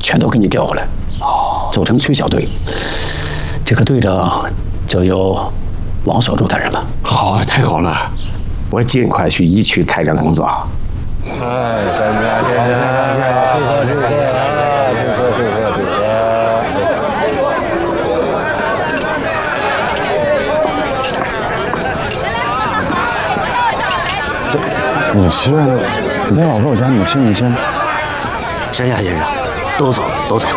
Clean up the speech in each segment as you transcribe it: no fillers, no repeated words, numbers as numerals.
全都给你调回来，组成区小队。这个队长就由王所柱担任吧。 好，太好了，我尽快去一区开展工作。 哎，专家，谢谢， 你吃梅老肉夹你吃你吃。 山下先生，都走都走。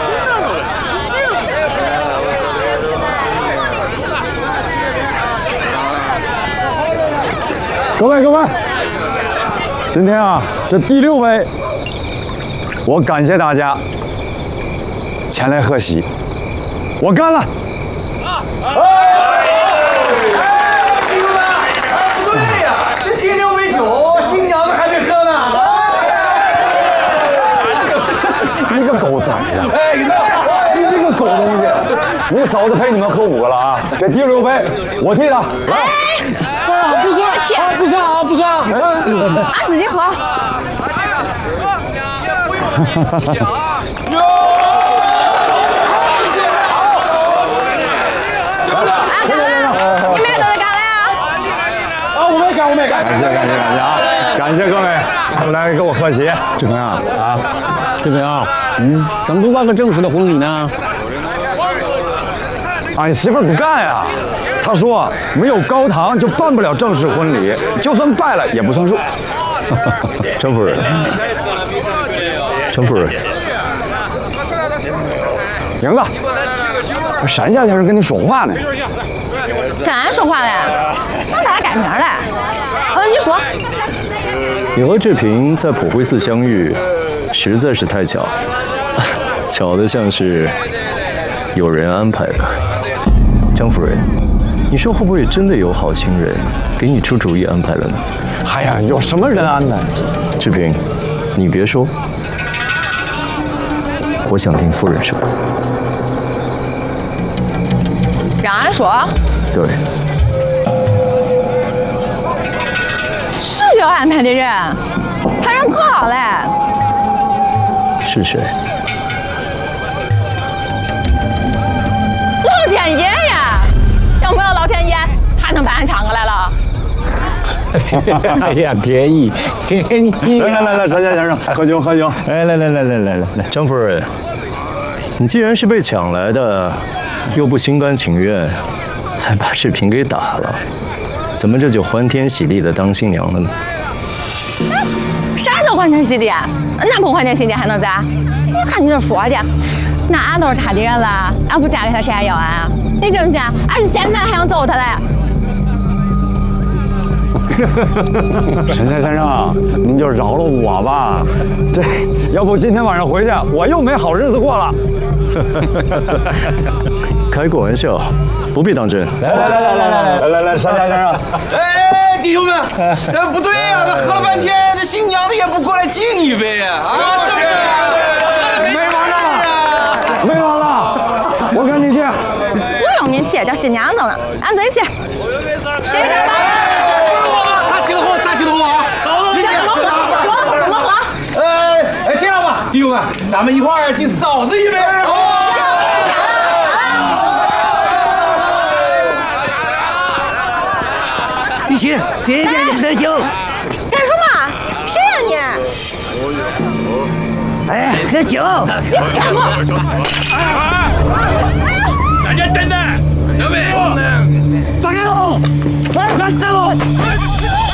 各位，今天啊，这第6杯，我感谢大家前来贺喜，我干了。 不对呀，这第6杯酒，新娘子还没喝呢。 你个狗崽子！ 哎， 你这个狗东西！你嫂子陪你们喝5个了啊！这第6杯我替他来。 不算，不算啊，不算啊！ 俺自己喝。你们都是干来啊？ 啊，我没干。感谢啊！感谢各位，来给我贺喜。 志平啊，志平，怎么不办个正式的婚礼呢？ 俺媳妇儿不干呀，她说没有高堂就办不了正式婚礼，就算拜了也不算数。 陈夫人， 赢了。山下先生跟你说话呢。 跟俺说话嘞？俺咱俩改名嘞。你说。 你和志平在普惠寺相遇，实在是太巧，巧得像是有人安排的。江夫人，你说会不会真的有好心人给你出主意安排了呢？ 哎呀，有什么人安排？ 志平，你别说，我想听夫人说。 让俺说？ 对。 是有安排的人，他人可好嘞。 是谁？ 老天爷呀！要没有老天爷，他能把俺抢过来了？ 哎呀，天意！ 来，山下先生，喝酒。 来，张夫人，你既然是被抢来的，又不心甘情愿，还把志平给打了，怎么这就欢天喜地的当新娘了呢？ 啥叫欢天喜地？那不欢天喜地还能咋？你看你这说的，那俺都是他的人了，俺不嫁给他谁还要俺啊？你信不信？俺现在还想揍他嘞！ 沈先生，您就饶了我吧。这要不今天晚上回去，我又没好日子过了。 开个玩笑，不必当真。 来，山下先生。 哎，弟兄们，不对呀，这喝了半天，这新娘子也不过来敬一杯呀！啊， 没完了，我跟你去。 不用你去，叫新娘子了，俺自己去。谁的？ 大气头啊！嫂子，你怎么喝？ 这样吧，弟兄们，咱们一块儿敬嫂子一杯。 一起今天的喝酒。 干什么？谁呀你？ 哎，喝酒。 你干嘛？ 大家等等，各位， 放开我！放开我！